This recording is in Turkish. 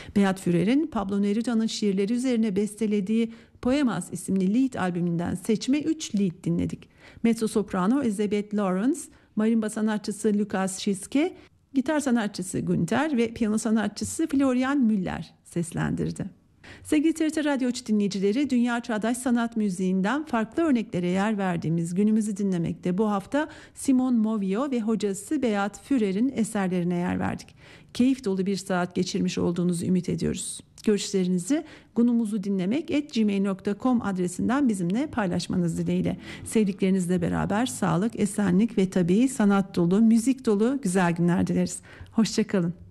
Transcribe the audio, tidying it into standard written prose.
Beat Fürer'in Pablo Neruda'nın şiirleri üzerine bestelediği Poemas isimli lead albümünden seçme 3 lead dinledik. Mezzo soprano Elizabeth Lawrence, marimba sanatçısı Lukas Schiske, gitar sanatçısı Günter ve piyano sanatçısı Florian Müller seslendirdi. Sevgili TRT Radyo 3 dinleyicileri, Dünya Çağdaş Sanat Müziği'nden farklı örneklere yer verdiğimiz günümüzü dinlemekte. Bu hafta Simon Movio ve hocası Beat Fürer'in eserlerine yer verdik. Keyif dolu bir saat geçirmiş olduğunuzu ümit ediyoruz. Görüşlerinizi gunumuzudinlemek@gmail.com adresinden bizimle paylaşmanız dileğiyle. Sevdiklerinizle beraber sağlık, esenlik ve tabii sanat dolu, müzik dolu güzel günler dileriz. Hoşça kalın.